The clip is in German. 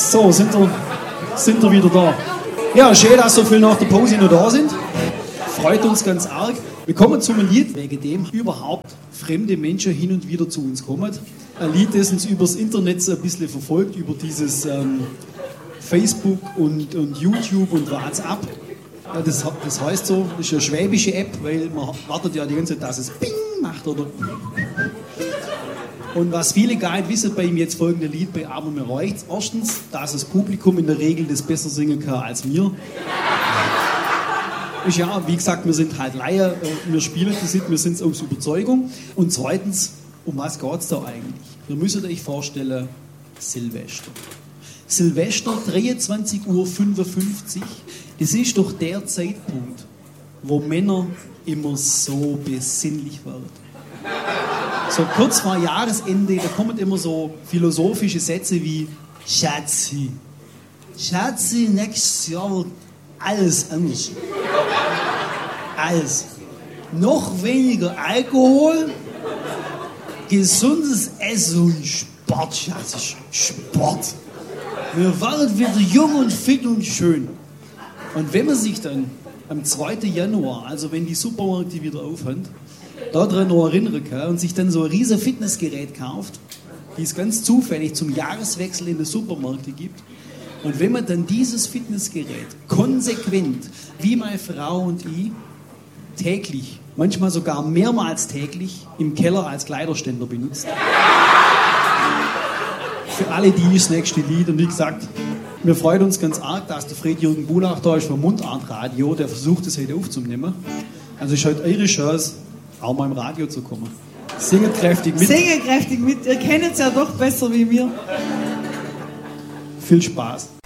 So, sind wir wieder da. Ja, schön, dass so viele nach der Pause noch da sind. Freut uns ganz arg. Wir kommen zu einem Lied, wegen dem überhaupt fremde Menschen hin und wieder zu uns kommen. Ein Lied, das uns übers Internet so ein bisschen verfolgt, über dieses Facebook und YouTube und WhatsApp. Ja, das heißt so, das ist eine schwäbische App, weil man wartet ja die ganze Zeit, dass es Ping macht, oder? Und was viele gar nicht wissen bei ihm jetzt folgende Lied bei Aber mir reicht's. Erstens, dass das Publikum in der Regel das besser singen kann als wir. Ist ja, wie gesagt, wir sind halt Laien, wir spielen das nicht, wir sind es aus Überzeugung. Und zweitens, um was geht es da eigentlich? Ihr müsst euch vorstellen, Silvester. Silvester, 23:55 Uhr, das ist doch der Zeitpunkt, wo Männer immer so besinnlich werden. So kurz vor Jahresende, da kommen immer so philosophische Sätze wie Schatzi, nächstes Jahr wird alles anders. Alles. Noch weniger Alkohol, gesundes Essen und Sport, Schatzi, Sport. Wir werden wieder jung und fit und schön. Und wenn man sich dann am 2. Januar, also wenn die Supermärkte wieder aufhören, daran noch erinnern kann und sich dann so ein riesen Fitnessgerät kauft, die es ganz zufällig zum Jahreswechsel in den Supermärkten gibt. Und wenn man dann dieses Fitnessgerät konsequent, wie meine Frau und ich, täglich, manchmal sogar mehrmals täglich, im Keller als Kleiderständer benutzt. Für alle die das nächste Lied. Und wie gesagt, wir freuen uns ganz arg, dass der Fred-Jürgen Bulach da ist vom Mundartradio, der versucht, das heute aufzunehmen. Also ist heute eure Chance, auch mal im Radio zu kommen. Singet kräftig mit. Singet kräftig mit. Ihr kennt es ja doch besser wie wir. Viel Spaß.